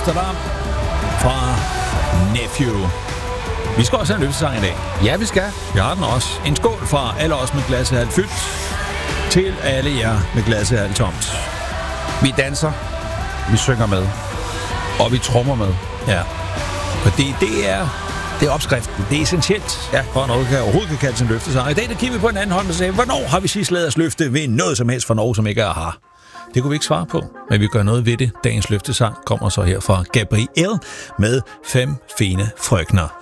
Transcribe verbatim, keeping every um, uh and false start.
Amsterdam fra Nephew. Vi skal også have en løftesang i dag. Ja, vi skal. Jeg har den også. En skål fra alle os med glasset halvt fyldt til alle jer med glasset halvt tomt. Vi danser, vi synger med, og vi trommer med. Ja, fordi det er, det er opskriften. Det er essentielt, ja, for at noget kan, overhovedet kan kalde sin løftesang. I dag der kigger vi på en anden hånd og siger, hvornår har vi sidst ladet os løfte ved noget som helst for noget, som ikke er her? Det kunne vi ikke svare på, men vi gør noget ved det. Dagens løftesang kommer så her fra Gabriel med Fem fine frøkner.